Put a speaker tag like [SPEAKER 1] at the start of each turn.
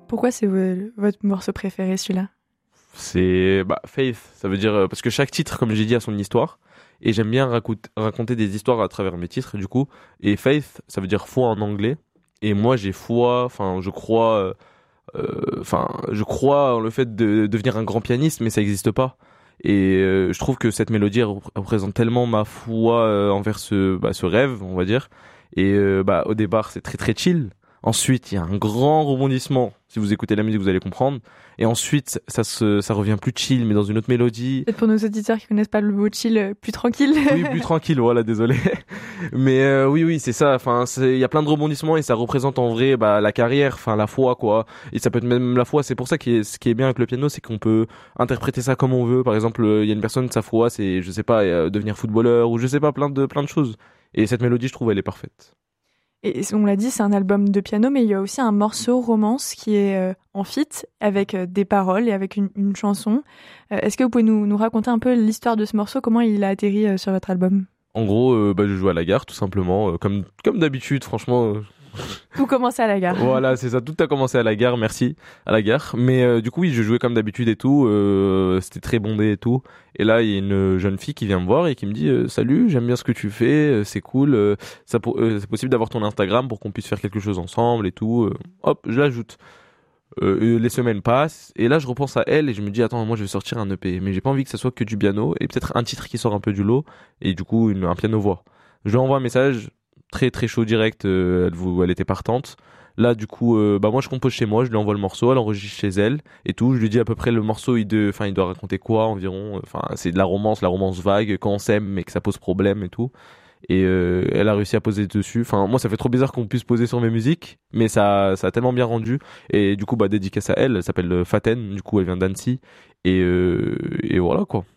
[SPEAKER 1] Pourquoi c'est votre morceau préféré, celui-là?
[SPEAKER 2] C'est Faith, ça veut dire parce que chaque titre, comme j'ai dit, a son histoire et j'aime bien raconter des histoires à travers mes titres du coup. Et Faith, ça veut dire foi en anglais. Et moi, j'ai foi, enfin, je crois en le fait de devenir un grand pianiste, mais ça n'existe pas. Et je trouve que cette mélodie elle représente tellement ma foi envers ce rêve, on va dire. Et au départ, c'est très très chill. Ensuite, il y a un grand rebondissement. Si vous écoutez la musique, vous allez comprendre. Et ensuite, ça revient plus chill, mais dans une autre mélodie.
[SPEAKER 1] Peut-être pour nos auditeurs qui connaissent pas le mot chill, plus tranquille.
[SPEAKER 2] Oui, plus tranquille, voilà, désolé. Mais oui, c'est ça. Enfin, il y a plein de rebondissements et ça représente en vrai la carrière, enfin la foi, quoi. Et ça peut être même la foi. C'est pour ça ce qui est bien avec le piano, c'est qu'on peut interpréter ça comme on veut. Par exemple, il y a une personne, sa foi, c'est, je sais pas, devenir footballeur ou je sais pas, plein de choses. Et cette mélodie, je trouve, elle est parfaite.
[SPEAKER 1] Et on l'a dit, c'est un album de piano, mais il y a aussi un morceau romance qui est en feat avec des paroles et avec une chanson. Est-ce que vous pouvez nous raconter un peu l'histoire de ce morceau, comment il a atterri sur votre album?
[SPEAKER 2] En gros, je joue à la gare, tout simplement, comme d'habitude, franchement.
[SPEAKER 1] Tout commence à la gare.
[SPEAKER 2] Voilà, c'est ça. Tout a commencé à la gare, merci, à la gare. Mais du coup, oui, je jouais comme d'habitude et tout. C'était très bondé et tout. Et là, il y a une jeune fille qui vient me voir et qui me dit Salut, j'aime bien ce que tu fais, c'est cool. C'est possible d'avoir ton Instagram pour qu'on puisse faire quelque chose ensemble et tout. Hop, je l'ajoute. Les semaines passent et là, je repense à elle et je me dis Attends, moi, je vais sortir un EP, mais j'ai pas envie que ça soit que du piano et peut-être un titre qui sort un peu du lot et du coup, un piano voix. Je lui envoie un message très très chaud direct, elle était partante. Là du coup moi je compose chez moi, je lui envoie le morceau, elle enregistre chez elle et tout, je lui dis à peu près le morceau il doit raconter quoi environ, enfin c'est de la romance vague quand on s'aime mais que ça pose problème et tout. Et elle a réussi à poser dessus. Enfin moi ça fait trop bizarre qu'on puisse poser sur mes musiques, mais ça a tellement bien rendu et du coup dédicace à elle, elle s'appelle Faten, du coup elle vient d'Annecy et voilà quoi.